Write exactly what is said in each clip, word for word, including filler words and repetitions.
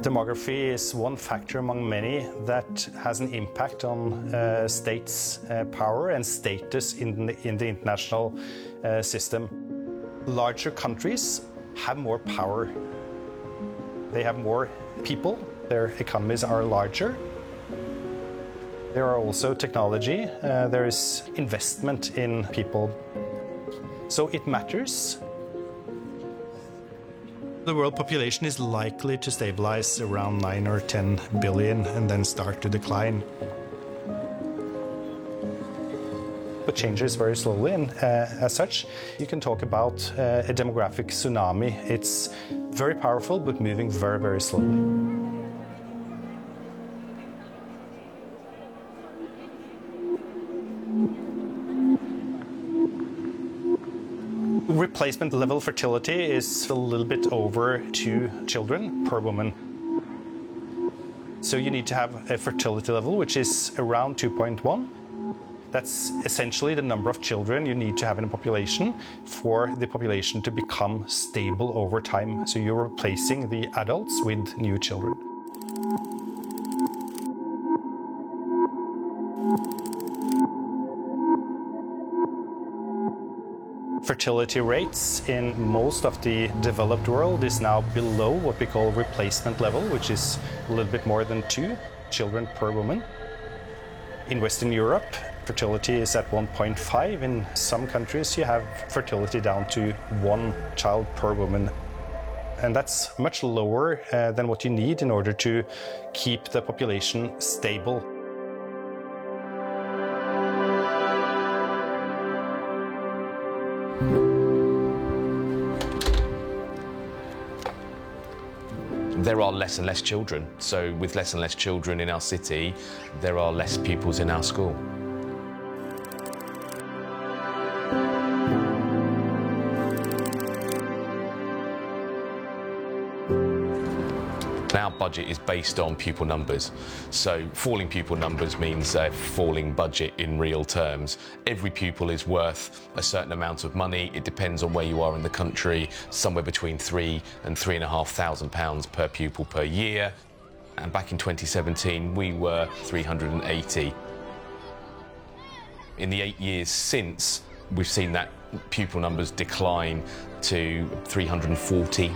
Demography is one factor among many that has an impact on uh, states' uh, power and status in the, in the international uh, system. Larger countries have more power. They have more people, their economies are larger. There are also technology, uh, there is investment in people. So it matters. The world population is likely to stabilize around nine or ten billion and then start to decline. But changes very slowly, and uh, as such, you can talk about uh, a demographic tsunami. It's very powerful, but moving very, very slowly. Replacement level fertility is a little bit over two children per woman. So you need to have a fertility level which is around two point one. That's essentially the number of children you need to have in a population for the population to become stable over time. So you're replacing the adults with new children. Fertility rates in most of the developed world is now below what we call replacement level, which is a little bit more than two children per woman. In Western Europe, fertility is at one point five. In some countries, you have fertility down to one child per woman. And that's much lower uh, than what you need in order to keep the population stable. There are less and less children, so with less and less children in our city, there are less pupils in our school. Our budget is based on pupil numbers, so falling pupil numbers means a falling budget in real terms. Every pupil is worth a certain amount of money. It depends on where you are in the country, somewhere between three and three and a half thousand pounds per pupil per year. And back in twenty seventeen, we were three hundred and eighty. In the eight years since, we've seen that pupil numbers decline to three hundred and forty.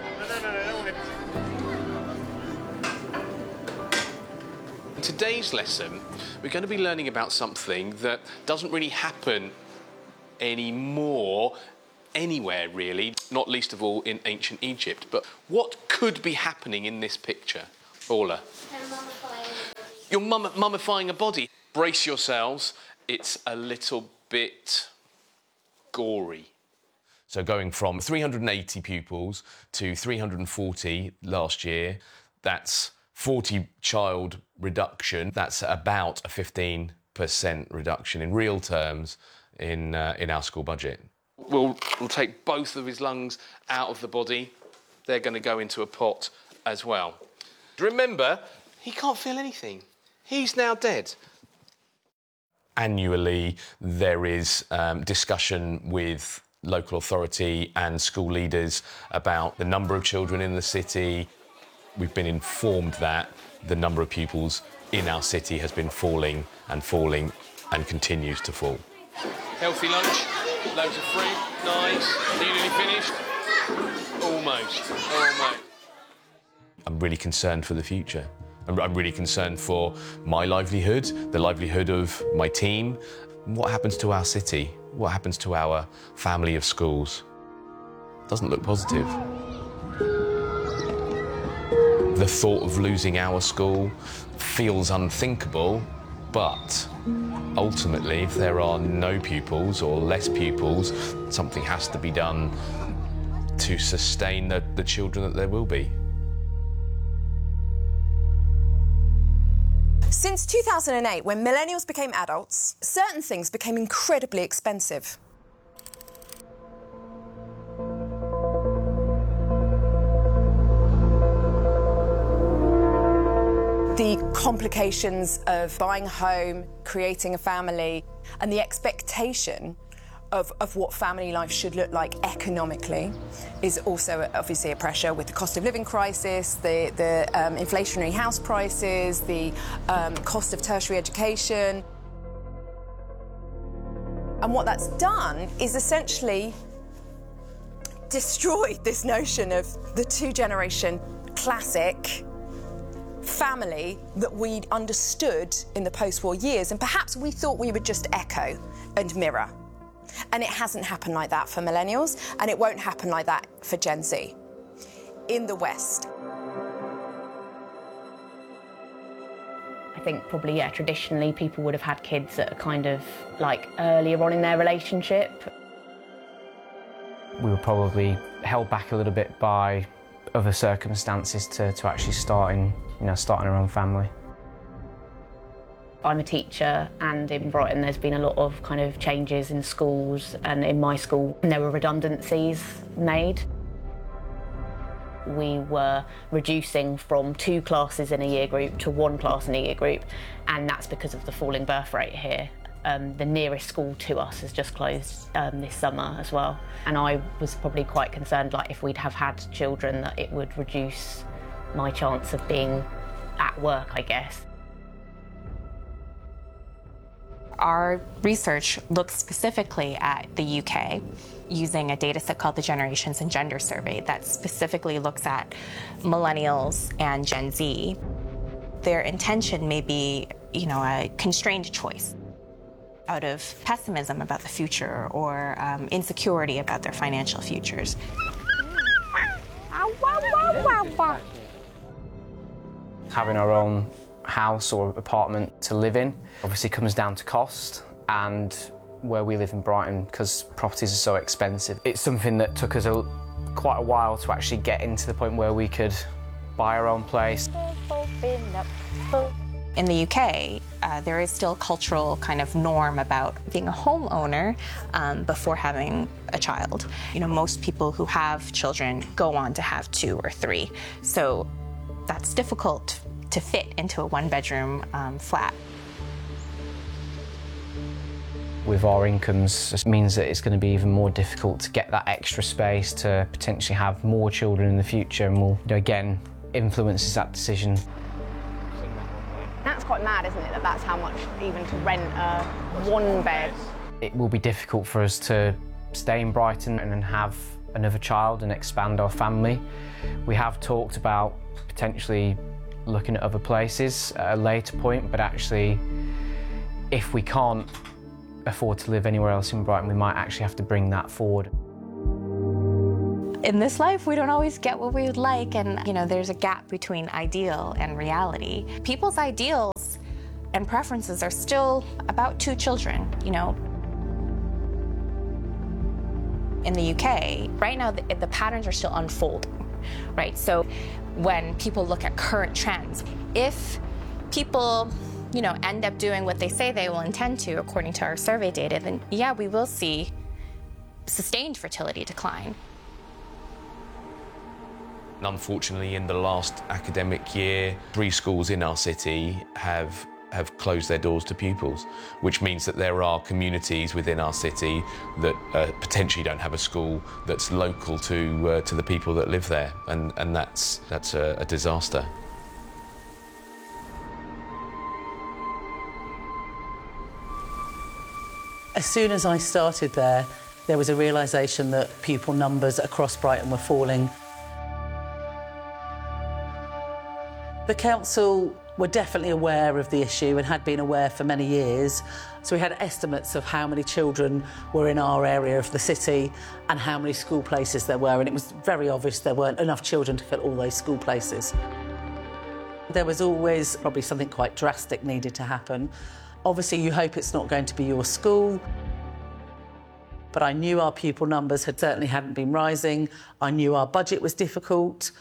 In today's lesson, we're going to be learning about something that doesn't really happen anymore anywhere, really, not least of all in ancient Egypt. But what could be happening in this picture? Orla? You're mummifying. You're mummifying a body. Brace yourselves, it's a little bit gory. So going from three hundred and eighty pupils to three hundred and forty last year, that's forty child reduction. That's about a fifteen percent reduction in real terms in, uh, in our school budget. We'll, we'll take both of his lungs out of the body. They're going to go into a pot as well. Remember, he can't feel anything. He's now dead. Annually, there is um, discussion with local authority and school leaders about the number of children in the city. We've been informed that the number of pupils in our city has been falling and falling and continues to fall. Healthy lunch, loads of fruit, nice. Are you nearly finished? Almost, almost. I'm really concerned for the future. I'm, I'm really concerned for my livelihood, the livelihood of my team. What happens to our city? What happens to our family of schools? Doesn't look positive. The thought of losing our school feels unthinkable, but ultimately, if there are no pupils or less pupils, something has to be done to sustain the, the children that there will be. Since two thousand eight, when millennials became adults, certain things became incredibly expensive. The complications of buying a home, creating a family, and the expectation of, of what family life should look like economically is also obviously a pressure with the cost of living crisis, the, the um, inflationary house prices, the um, cost of tertiary education. And what that's done is essentially destroyed this notion of the two-generation classic family that we'd understood in the post-war years, and perhaps we thought we would just echo and mirror. And it hasn't happened like that for millennials, and it won't happen like that for Gen Z in the West. I think probably, yeah, traditionally people would have had kids that are kind of like earlier on in their relationship. We were probably held back a little bit by other circumstances to, to actually starting, you know, starting our own family. I'm a teacher, and in Brighton there's been a lot of kind of changes in schools, and in my school there were redundancies made. We were reducing from two classes in a year group to one class in a year group, and that's because of the falling birth rate here. Um, the nearest school to us has just closed um, this summer as well, and I was probably quite concerned, like if we'd have had children, that it would reduce my chance of being at work, I guess. Our research looks specifically at the U K using a data set called the Generations and Gender Survey that specifically looks at millennials and Gen Z. Their intention may be, you know, a constrained choice out of pessimism about the future or um, insecurity about their financial futures. Having our own house or apartment to live in obviously comes down to cost, and where we live in Brighton, because properties are so expensive, it's something that took us a, quite a while to actually get into the point where we could buy our own place. In the U K, uh, there is still a cultural kind of norm about being a homeowner um, before having a child. You know, most people who have children go on to have two or three, so that's difficult to fit into a one-bedroom um, flat. With our incomes, it means that it's going to be even more difficult to get that extra space to potentially have more children in the future, and will, you know, again, influences that decision. That's quite mad, isn't it, that that's how much even to rent a one bed. It will be difficult for us to stay in Brighton and then have another child and expand our family. We have talked about potentially looking at other places at a later point, but actually, if we can't afford to live anywhere else in Brighton, we might actually have to bring that forward. In this life, we don't always get what we would like, and you know, there's a gap between ideal and reality. People's ideals and preferences are still about two children, you know. In the U K, right now, the, the patterns are still unfolding, right? So when people look at current trends, if people, you know, end up doing what they say they will intend to, according to our survey data, then yeah, we will see sustained fertility decline. Unfortunately, in the last academic year, three schools in our city have have closed their doors to pupils, which means that there are communities within our city that uh, potentially don't have a school that's local to uh, to the people that live there, and and that's that's a, a disaster. As soon as I started there, there was a realisation that pupil numbers across Brighton were falling. The council were definitely aware of the issue and had been aware for many years. So we had estimates of how many children were in our area of the city and how many school places there were, and it was very obvious there weren't enough children to fill all those school places. There was always probably something quite drastic needed to happen. Obviously, you hope it's not going to be your school, but I knew our pupil numbers had certainly hadn't been rising. I knew our budget was difficult.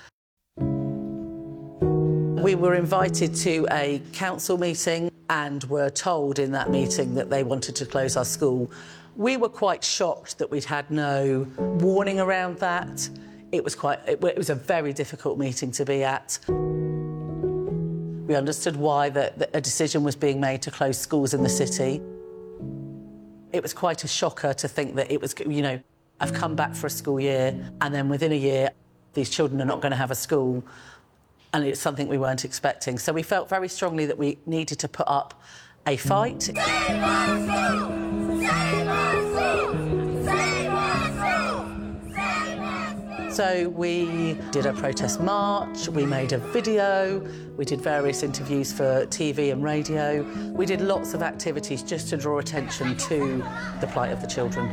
We were invited to a council meeting and were told in that meeting that they wanted to close our school. We were quite shocked that we'd had no warning around that. It was quite, it, it was a very difficult meeting to be at. We understood why the, the, a decision was being made to close schools in the city. It was quite a shocker to think that it was, you know, I've come back for a school year and then within a year these children are not going to have a school, and it's something we weren't expecting. So we felt very strongly that we needed to put up a fight. Save our school! Save our school! Save our school! Save our school! So we did a protest march, we made a video, we did various interviews for T V and radio. We did lots of activities just to draw attention to the plight of the children.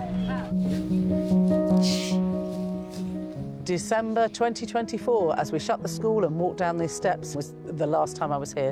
December twenty twenty-four, as we shut the school and walked down these steps, was the last time I was here.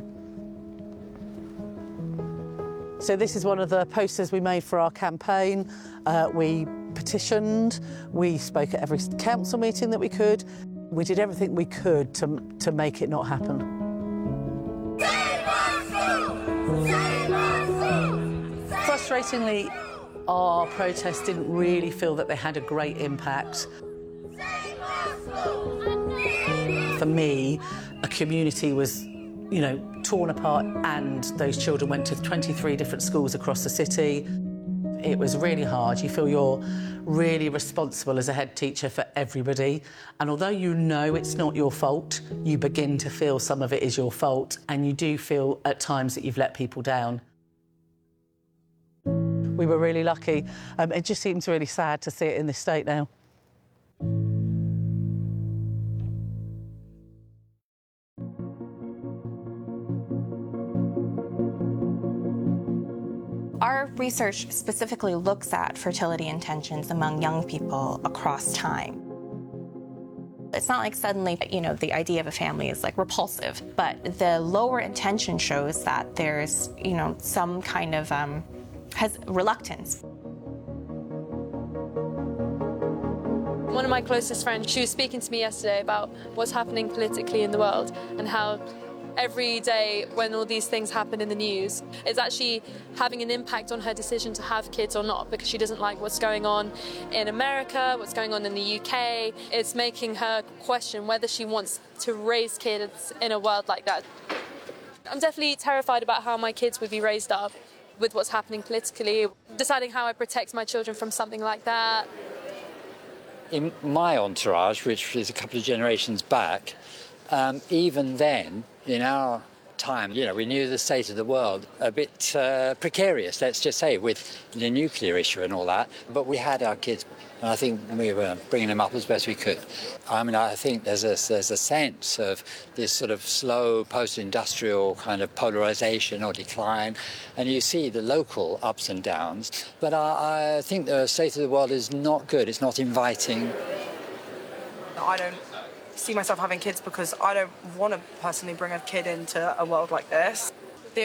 So this is one of the posters we made for our campaign. Uh, we petitioned, we spoke at every council meeting that we could. We did everything we could to, to make it not happen. Save our school! Save our school! Frustratingly, our protests didn't really feel that they had a great impact. Save our school! For me, a community was, you know, torn apart, and those children went to twenty-three different schools across the city. It was really hard. You feel you're really responsible as a head teacher for everybody. And although you know it's not your fault, you begin to feel some of it is your fault, and you do feel at times that you've let people down. We were really lucky. Um, it just seems really sad to see it in this state now. Our research specifically looks at fertility intentions among young people across time. It's not like suddenly, you know, the idea of a family is like repulsive, but the lower intention shows that there's, you know, some kind of um, has reluctance. One of my closest friends, she was speaking to me yesterday about what's happening politically in the world and how every day when all these things happen in the news, it's actually having an impact on her decision to have kids or not, because she doesn't like what's going on in America, what's going on in the U K. It's making her question whether she wants to raise kids in a world like that. I'm definitely terrified about how my kids would be raised up with what's happening politically, deciding how I protect my children from something like that. In my entourage, which is a couple of generations back, um, even then, in our time, you know, we knew the state of the world a bit uh, precarious, let's just say, with the nuclear issue and all that. But we had our kids, and I think we were bringing them up as best we could. I mean, I think there's a, there's a sense of this sort of slow post-industrial kind of polarisation or decline, and you see the local ups and downs. But I, I think the state of the world is not good. It's not inviting. I don't see myself having kids because I don't want to personally bring a kid into a world like this.